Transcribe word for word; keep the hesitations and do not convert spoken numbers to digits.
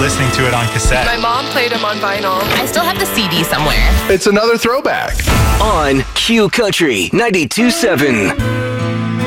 listening to it on cassette. My mom played him on vinyl. I still have the C D somewhere. It's another throwback. On Q Country ninety-two point seven.